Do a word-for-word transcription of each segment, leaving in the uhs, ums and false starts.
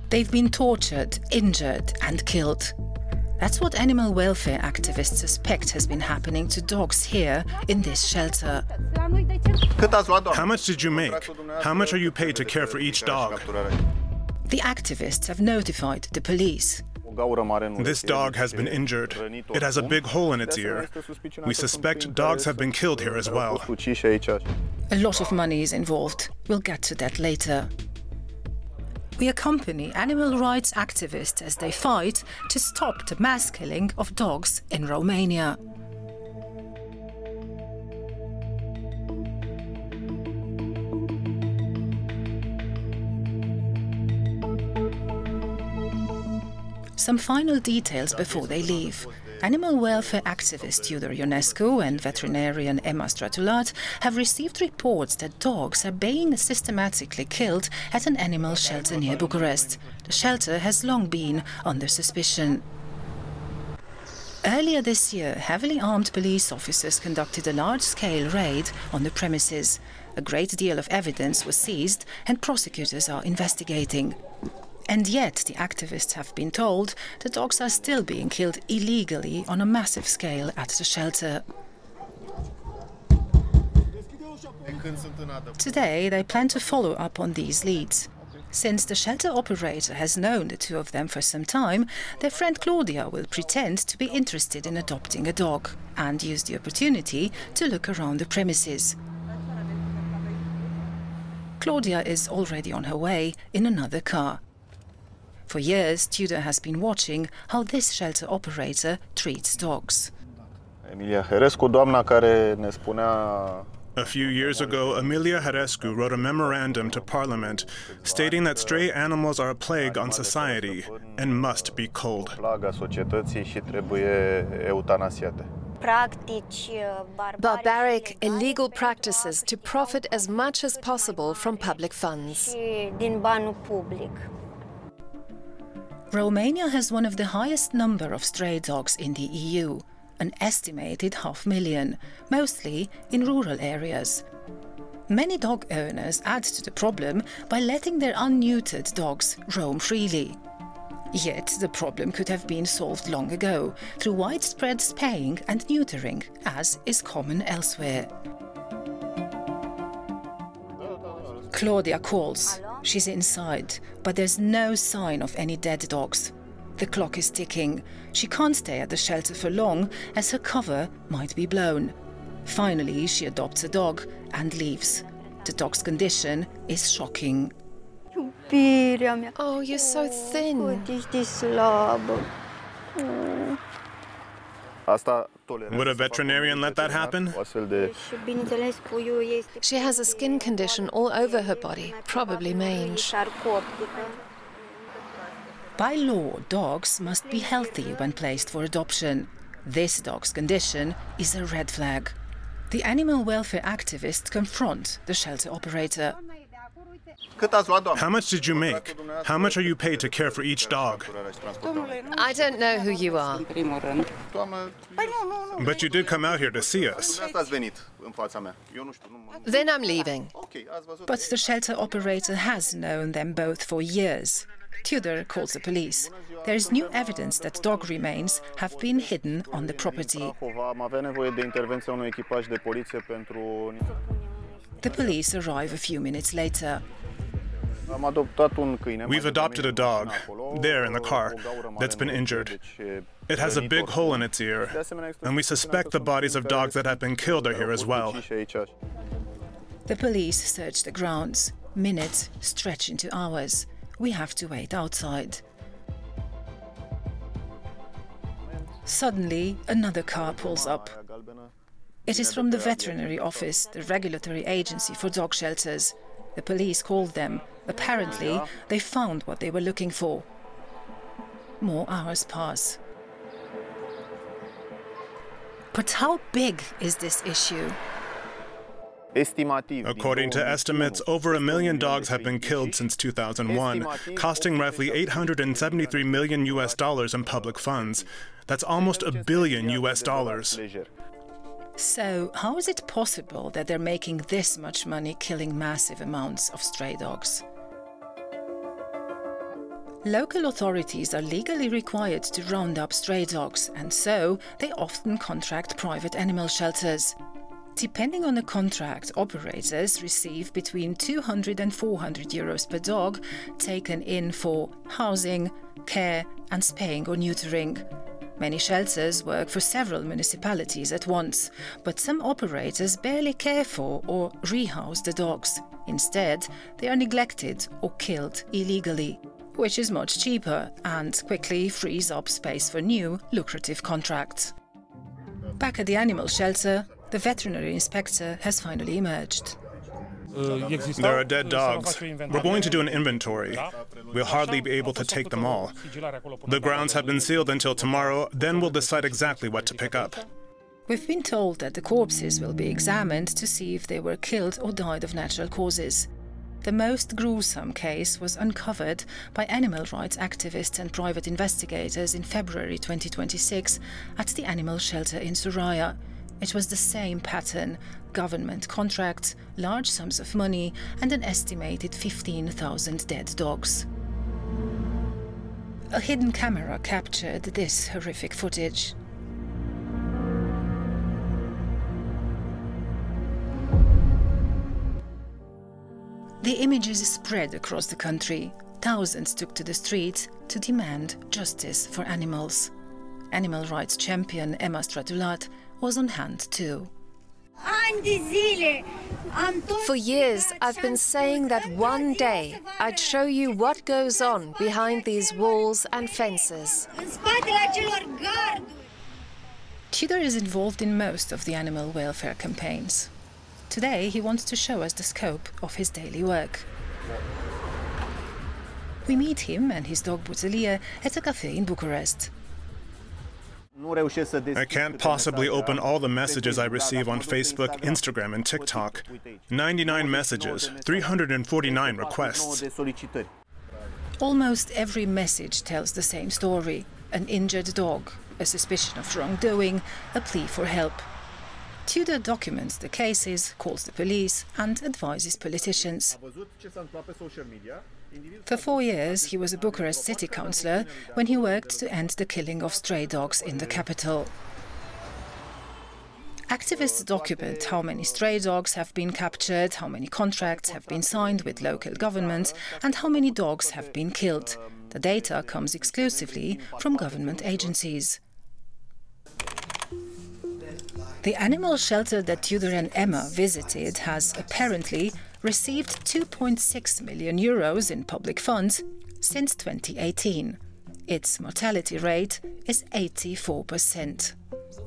They've been tortured, injured and killed. That's what animal welfare activists suspect has been happening to dogs here in this shelter. How much did you make? How much are you paid to care for each dog? The activists have notified the police. This dog has been injured. It has a big hole in its ear. We suspect dogs have been killed here as well. A lot of money is involved. We'll get to that later. We accompany animal rights activists as they fight to stop the mass killing of dogs in Romania. Some final details before they leave. Animal welfare activist Tudor Ionescu and veterinarian Emma Stratulat have received reports that dogs are being systematically killed at an animal shelter near Bucharest. The shelter has long been under suspicion. Earlier this year, heavily armed police officers conducted a large-scale raid on the premises. A great deal of evidence was seized and prosecutors are investigating. And yet, the activists have been told the dogs are still being killed illegally on a massive scale at the shelter. Today, they plan to follow up on these leads. Since the shelter operator has known the two of them for some time, their friend Claudia will pretend to be interested in adopting a dog and use the opportunity to look around the premises. Claudia is already on her way in another car. For years, Tudor has been watching how this shelter operator treats dogs. A few years ago, Emilia Harescu wrote a memorandum to Parliament stating that stray animals are a plague on society and must be culled. Barbaric, illegal practices to profit as much as possible from public funds. Romania has one of the highest number of stray dogs in the E U, an estimated half million, mostly in rural areas. Many dog owners add to the problem by letting their unneutered dogs roam freely. Yet the problem could have been solved long ago through widespread spaying and neutering, as is common elsewhere. Claudia calls. She's inside, but there's no sign of any dead dogs. The clock is ticking. She can't stay at the shelter for long, as her cover might be blown. Finally, she adopts a dog and leaves. The dog's condition is shocking. Oh, you're so thin. Would a veterinarian let that happen? She has a skin condition all over her body, probably mange. By law, dogs must be healthy when placed for adoption. This dog's condition is a red flag. The animal welfare activists confront the shelter operator. How much did you make? How much are you paid to care for each dog? I don't know who you are. But you did come out here to see us. Then I'm leaving. But the shelter operator has known them both for years. Tudor calls the police. There is new evidence that dog remains have been hidden on the property. The police arrive a few minutes later. We've adopted a dog, there in the car, that's been injured. It has a big hole in its ear, and we suspect the bodies of dogs that have been killed are here as well. The police search the grounds. Minutes stretch into hours. We have to wait outside. Suddenly, another car pulls up. It is from the veterinary office, the regulatory agency for dog shelters. The police called them. Apparently, they found what they were looking for. More hours pass. But how big is this issue? According to estimates, over a million dogs have been killed since two thousand one, costing roughly eight hundred seventy-three million U S dollars in public funds. That's almost a billion U S dollars. So, how is it possible that they're making this much money killing massive amounts of stray dogs? Local authorities are legally required to round up stray dogs, and so they often contract private animal shelters. Depending on the contract, operators receive between two hundred and four hundred euros per dog taken in for housing, care and spaying or neutering. Many shelters work for several municipalities at once, but some operators barely care for or rehouse the dogs. Instead, they are neglected or killed illegally, which is much cheaper and quickly frees up space for new, lucrative contracts. Back at the animal shelter, the veterinary inspector has finally emerged. There are dead dogs. We're going to do an inventory. We'll hardly be able to take them all. The grounds have been sealed until tomorrow, then we'll decide exactly what to pick up. We've been told that the corpses will be examined to see if they were killed or died of natural causes. The most gruesome case was uncovered by animal rights activists and private investigators in February twenty twenty-six at the animal shelter in Soraya. It was the same pattern: government contracts, large sums of money and an estimated fifteen thousand dead dogs. A hidden camera captured this horrific footage. The images spread across the country. Thousands took to the streets to demand justice for animals. Animal rights champion Emma Stratulat was on hand too. For years, I've been saying that one day I'd show you what goes on behind these walls and fences. Tudor is involved in most of the animal welfare campaigns. Today, he wants to show us the scope of his daily work. We meet him and his dog Buzelia at a cafe in Bucharest. I can't possibly open all the messages I receive on Facebook, Instagram and TikTok. ninety-nine messages, three hundred forty-nine requests. Almost every message tells the same story: an injured dog, a suspicion of wrongdoing, a plea for help. Tudor documents the cases, calls the police and advises politicians. For four years, he was a Bucharest city councillor when he worked to end the killing of stray dogs in the capital. Activists document how many stray dogs have been captured, how many contracts have been signed with local governments, and how many dogs have been killed. The data comes exclusively from government agencies. The animal shelter that Tudor and Emma visited has apparently received two point six million euros in public funds since twenty eighteen. Its mortality rate is eighty-four percent.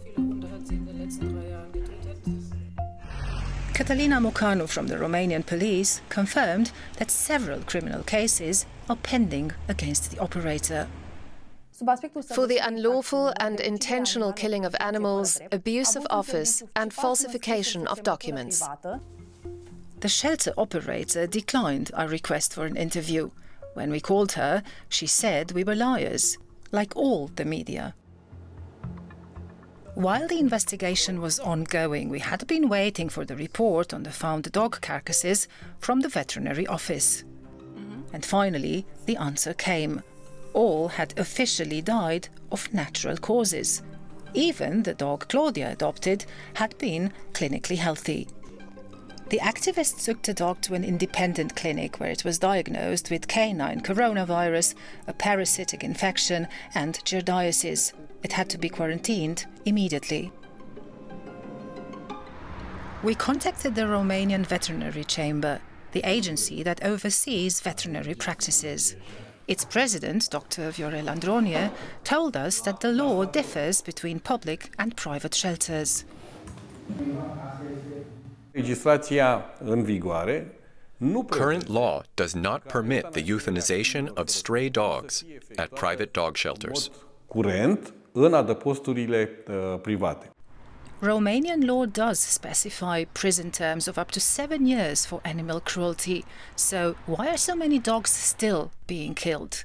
Catalina Mocanu from the Romanian police confirmed that several criminal cases are pending against the operator. For the unlawful and intentional killing of animals, abuse of office and falsification of documents. The shelter operator declined our request for an interview. When we called her, she said we were liars, like all the media. While the investigation was ongoing, we had been waiting for the report on the found dog carcasses from the veterinary office. Mm-hmm. And finally, the answer came. All had officially died of natural causes. Even the dog Claudia adopted had been clinically healthy. The activists took the dog to an independent clinic where it was diagnosed with canine coronavirus, a parasitic infection and giardiasis. It had to be quarantined immediately. We contacted the Romanian Veterinary Chamber, the agency that oversees veterinary practices. Its president, Doctor Viorel Andronie, told us that the law differs between public and private shelters. Current law does not permit the euthanization of stray dogs at private dog shelters. Romanian law does specify prison terms of up to seven years for animal cruelty. So why are so many dogs still being killed?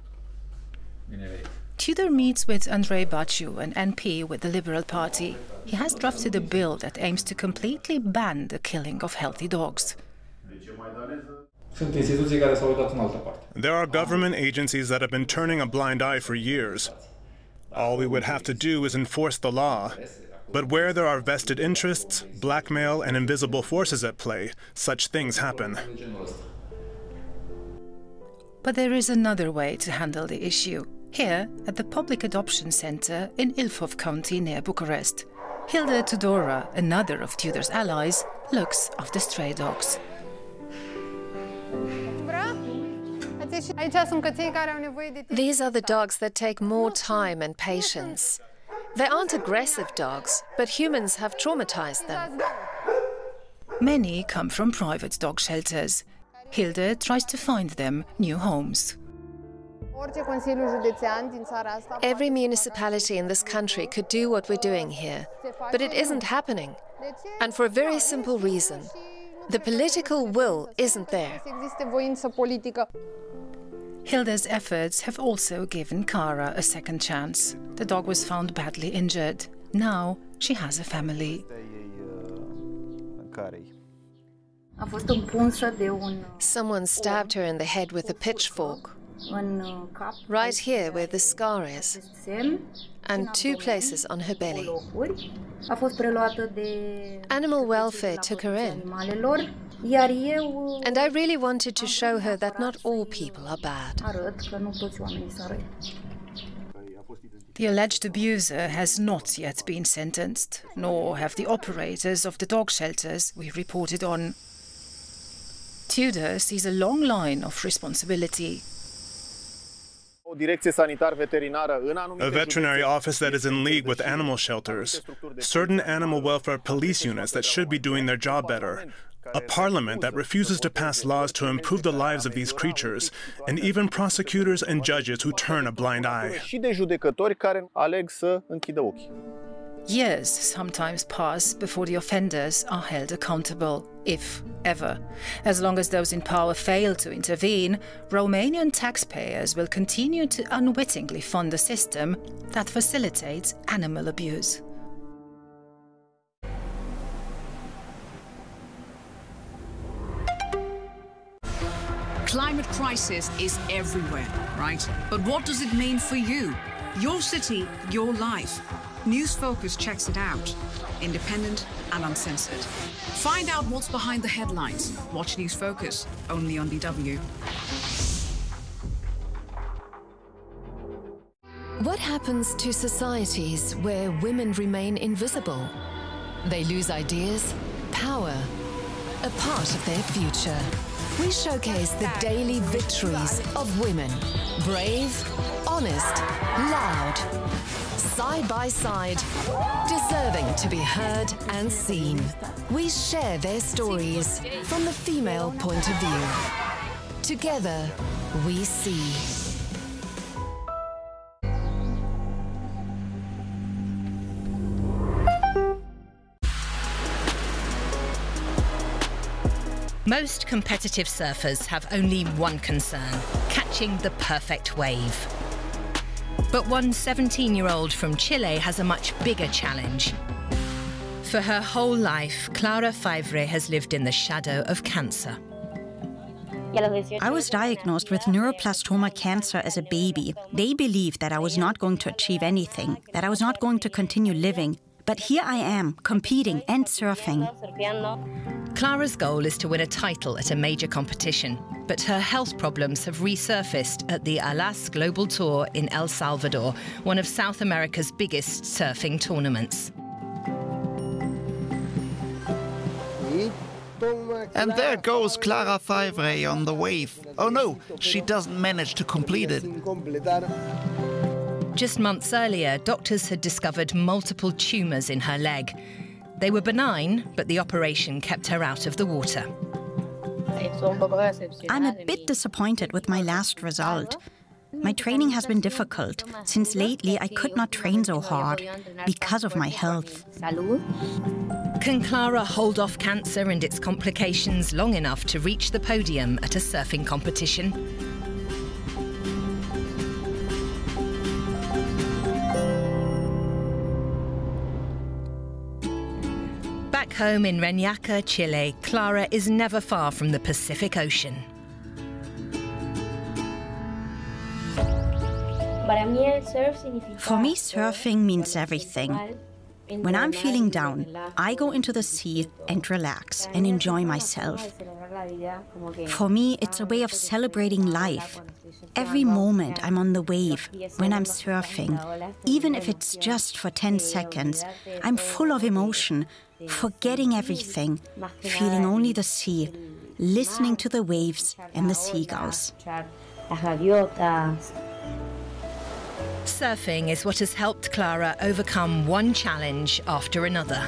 Tudor meets with Andrei Baciu, an M P with the Liberal Party. He has drafted a bill that aims to completely ban the killing of healthy dogs. There are government agencies that have been turning a blind eye for years. All we would have to do is enforce the law. But where there are vested interests, blackmail, and invisible forces at play, such things happen. But there is another way to handle the issue. Here, at the Public Adoption Centre in Ilfov County near Bucharest, Hilda Tudora, another of Tudor's allies, looks after stray dogs. These are the dogs that take more time and patience. They aren't aggressive dogs, but humans have traumatized them. Many come from private dog shelters. Hilda tries to find them new homes. Every municipality in this country could do what we're doing here, but it isn't happening. And for a very simple reason. The political will isn't there. Hilda's efforts have also given Cara a second chance. The dog was found badly injured. Now she has a family. Someone stabbed her in the head with a pitchfork. Right here where the scar is. And two places on her belly. Animal welfare took her in. And I really wanted to show her that not all people are bad. The alleged abuser has not yet been sentenced, nor have the operators of the dog shelters we reported on. Tudor sees a long line of responsibility. A veterinary office that is in league with animal shelters, certain animal welfare police units that should be doing their job better, a parliament that refuses to pass laws to improve the lives of these creatures, and even prosecutors and judges who turn a blind eye. Years sometimes pass before the offenders are held accountable, if ever. As long as those in power fail to intervene, Romanian taxpayers will continue to unwittingly fund a system that facilitates animal abuse. Climate crisis is everywhere, right? But what does it mean for you? Your city, your life. News Focus checks it out. Independent and uncensored. Find out what's behind the headlines. Watch News Focus, only on D W. What happens to societies where women remain invisible? They lose ideas, power, a part of their future. We showcase the daily victories of women. Brave, honest, loud, side by side, deserving to be heard and seen. We share their stories from the female point of view. Together, we see. Most competitive surfers have only one concern: catching the perfect wave. But one seventeen-year-old from Chile has a much bigger challenge. For her whole life, Clara Favre has lived in the shadow of cancer. I was diagnosed with neuroblastoma cancer as a baby. They believed that I was not going to achieve anything, that I was not going to continue living. But here I am, competing and surfing. Clara's goal is to win a title at a major competition, but her health problems have resurfaced at the Alas Global Tour in El Salvador, one of South America's biggest surfing tournaments. And there goes Clara Favre on the wave. Oh no, she doesn't manage to complete it. Just months earlier, doctors had discovered multiple tumours in her leg. They were benign, but the operation kept her out of the water. I'm a bit disappointed with my last result. My training has been difficult, since lately I could not train so hard because of my health. Can Clara hold off cancer and its complications long enough to reach the podium at a surfing competition? Back home in Reñaca, Chile, Clara is never far from the Pacific Ocean. For me, surfing means everything. When I'm feeling down, I go into the sea and relax and enjoy myself. For me, it's a way of celebrating life. Every moment I'm on the wave, when I'm surfing, even if it's just for ten seconds, I'm full of emotion, forgetting everything, feeling only the sea, listening to the waves and the seagulls. Surfing is what has helped Clara overcome one challenge after another.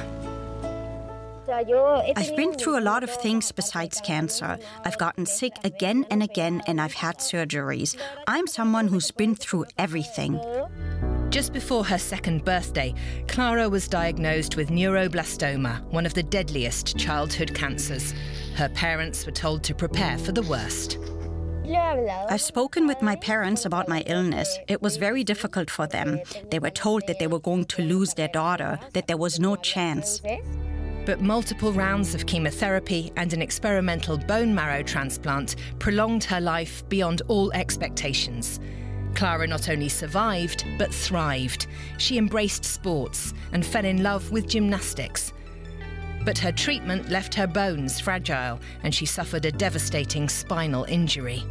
I've been through a lot of things besides cancer. I've gotten sick again and again, and I've had surgeries. I'm someone who's been through everything. Just before her second birthday, Clara was diagnosed with neuroblastoma, one of the deadliest childhood cancers. Her parents were told to prepare for the worst. I've spoken with my parents about my illness. It was very difficult for them. They were told that they were going to lose their daughter, that there was no chance. But multiple rounds of chemotherapy and an experimental bone marrow transplant prolonged her life beyond all expectations. Clara not only survived, but thrived. She embraced sports and fell in love with gymnastics. But her treatment left her bones fragile, and she suffered a devastating spinal injury.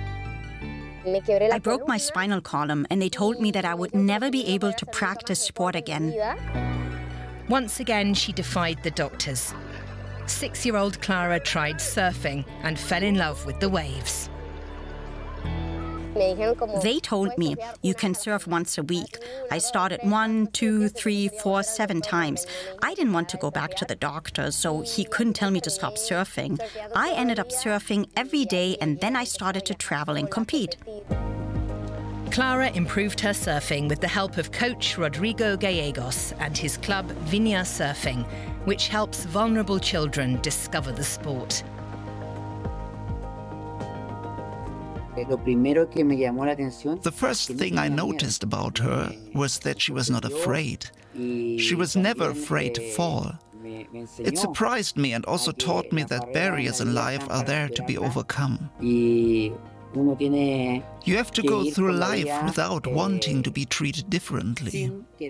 I broke my spinal column, and they told me that I would never be able to practice sport again. Once again, she defied the doctors. Six-year-old Clara tried surfing and fell in love with the waves. They told me, you can surf once a week. I started one, two, three, four, seven times. I didn't want to go back to the doctor, so he couldn't tell me to stop surfing. I ended up surfing every day, and then I started to travel and compete. Clara improved her surfing with the help of coach Rodrigo Gallegos and his club Viña Surfing, which helps vulnerable children discover the sport. The first thing I noticed about her was that she was not afraid. She was never afraid to fall. It surprised me and also taught me that barriers in life are there to be overcome. You have to go through life without wanting to be treated differently.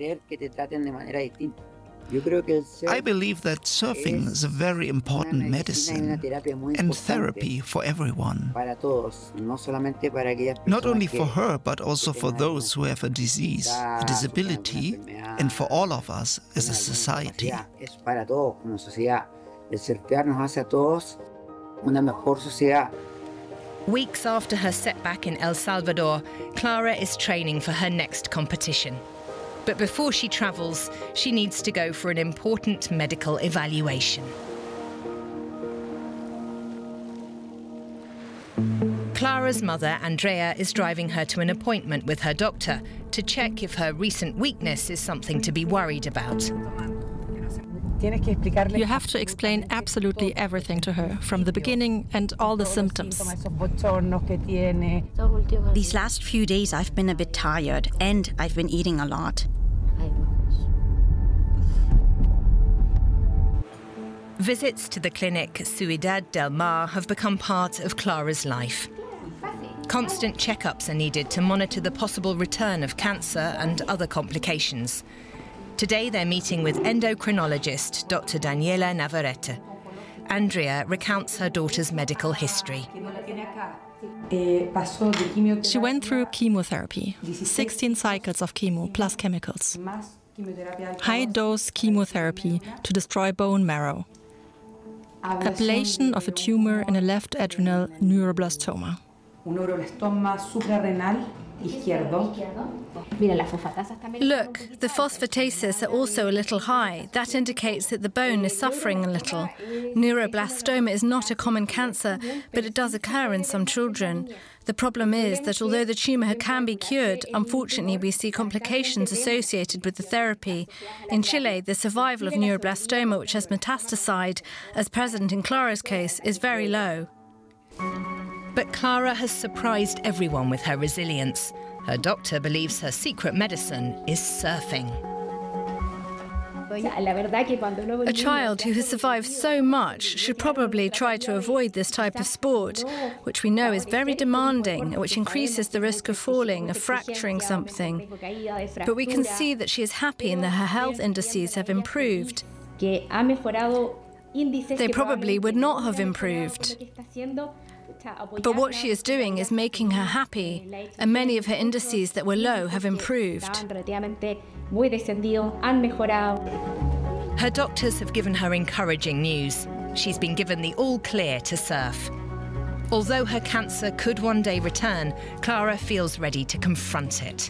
I believe that surfing is a very important medicine and therapy for everyone. Not only for her, but also for those who have a disease, a disability, and for all of us as a society. Weeks after her setback in El Salvador, Clara is training for her next competition. But before she travels, she needs to go for an important medical evaluation. Clara's mother, Andrea, is driving her to an appointment with her doctor to check if her recent weakness is something to be worried about. You have to explain absolutely everything to her, from the beginning and all the symptoms. These last few days I've been a bit tired, and I've been eating a lot. Visits to the clinic Ciudad del Mar have become part of Clara's life. Constant checkups are needed to monitor the possible return of cancer and other complications. Today they're meeting with endocrinologist Doctor Daniela Navarrete. Andrea recounts her daughter's medical history. She went through chemotherapy, sixteen cycles of chemo plus chemicals. High-dose chemotherapy to destroy bone marrow. Ablation of a tumor in a left adrenal neuroblastoma. Look, the phosphatases are also a little high. That indicates that the bone is suffering a little. Neuroblastoma is not a common cancer, but it does occur in some children. The problem is that although the tumour can be cured, unfortunately we see complications associated with the therapy. In Chile, the survival of neuroblastoma, which has metastasized, as present in Clara's case, is very low. But Clara has surprised everyone with her resilience. Her doctor believes her secret medicine is surfing. A child who has survived so much should probably try to avoid this type of sport, which we know is very demanding, which increases the risk of falling, of fracturing something. But we can see that she is happy and that her health indices have improved. They probably would not have improved. But what she is doing is making her happy, and many of her indices that were low have improved. Her doctors have given her encouraging news. She's been given the all clear to surf. Although her cancer could one day return, Clara feels ready to confront it.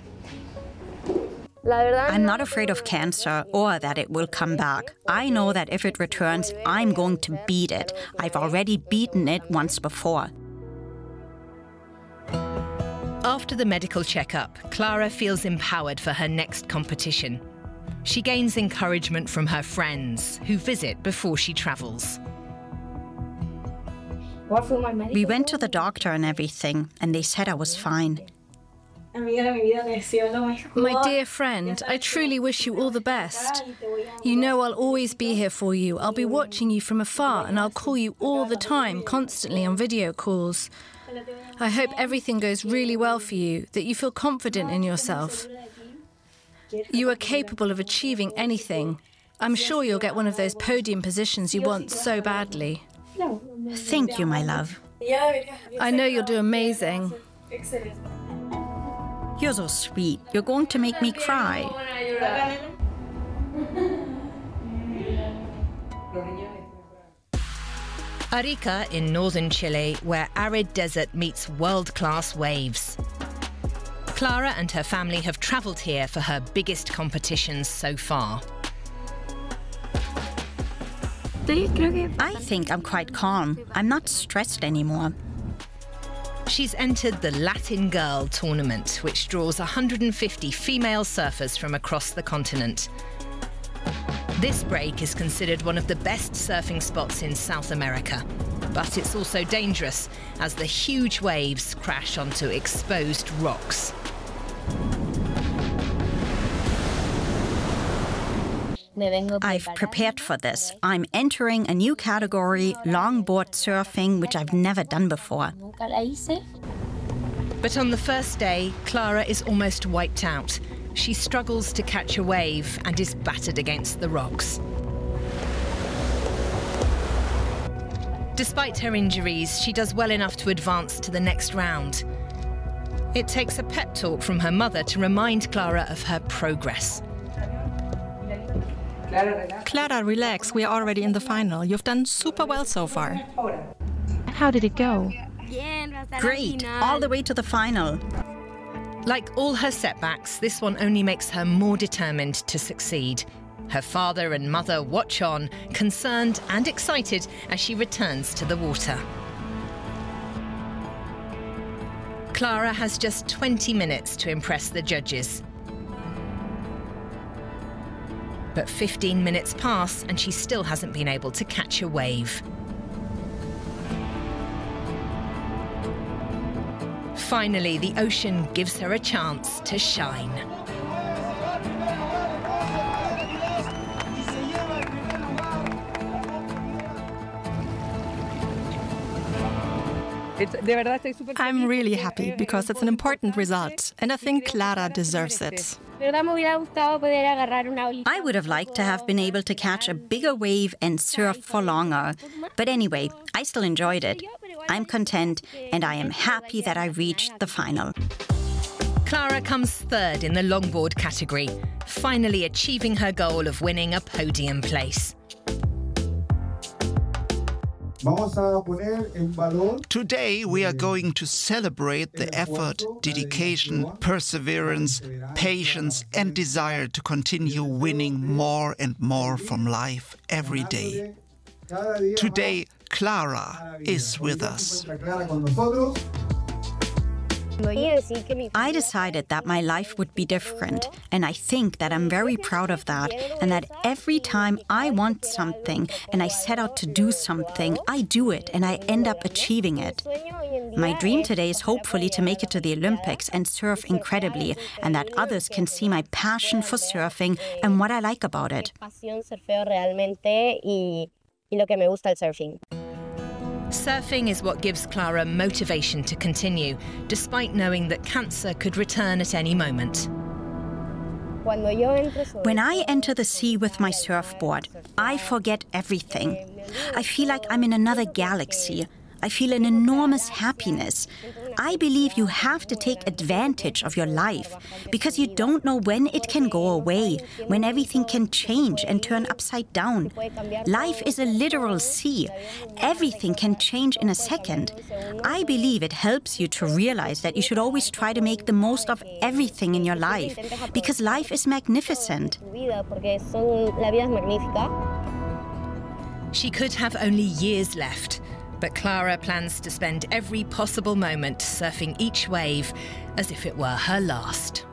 I'm not afraid of cancer or that it will come back. I know that if it returns, I'm going to beat it. I've already beaten it once before. After the medical checkup, Clara feels empowered for her next competition. She gains encouragement from her friends, who visit before she travels. We went to the doctor and everything, and they said I was fine. My dear friend, I truly wish you all the best. You know I'll always be here for you. I'll be watching you from afar, and I'll call you all the time, constantly on video calls. I hope everything goes really well for you, that you feel confident in yourself. You are capable of achieving anything. I'm sure you'll get one of those podium positions you want so badly. Thank you, my love. I know you'll do amazing. You're so sweet. You're going to make me cry. Arica in northern Chile, where arid desert meets world-class waves. Clara and her family have travelled here for her biggest competitions so far. I think I'm quite calm. I'm not stressed anymore. She's entered the Latin Girl tournament, which draws one hundred fifty female surfers from across the continent. This break is considered one of the best surfing spots in South America. But it's also dangerous, as the huge waves crash onto exposed rocks. I've prepared for this. I'm entering a new category, longboard surfing, which I've never done before. But on the first day, Clara is almost wiped out. She struggles to catch a wave and is battered against the rocks. Despite her injuries, she does well enough to advance to the next round. It takes a pep talk from her mother to remind Clara of her progress. Clara, relax. We are already in the final. You've done super well so far. How did it go? Great. All the way to the final. Like all her setbacks, this one only makes her more determined to succeed. Her father and mother watch on, concerned and excited as she returns to the water. Clara has just twenty minutes to impress the judges. But fifteen minutes pass and she still hasn't been able to catch a wave. Finally, the ocean gives her a chance to shine. I'm really happy because it's an important result, and I think Clara deserves it. I would have liked to have been able to catch a bigger wave and surf for longer. But anyway, I still enjoyed it. I'm content, and I am happy that I reached the final. Clara comes third in the longboard category, finally achieving her goal of winning a podium place. Today we are going to celebrate the effort, dedication, perseverance, patience and desire to continue winning more and more from life every day. Today, Clara is with us. I decided that my life would be different, and I think that I'm very proud of that, and that every time I want something and I set out to do something, I do it and I end up achieving it. My dream today is hopefully to make it to the Olympics and surf incredibly, and that others can see my passion for surfing and what I like about it. Surfing is what gives Clara motivation to continue, despite knowing that cancer could return at any moment. When I enter the sea with my surfboard, I forget everything. I feel like I'm in another galaxy. I feel an enormous happiness. I believe you have to take advantage of your life, because you don't know when it can go away, when everything can change and turn upside down. Life is a literal sea. Everything can change in a second. I believe it helps you to realize that you should always try to make the most of everything in your life, because life is magnificent. She could have only years left, but Clara plans to spend every possible moment surfing each wave as if it were her last.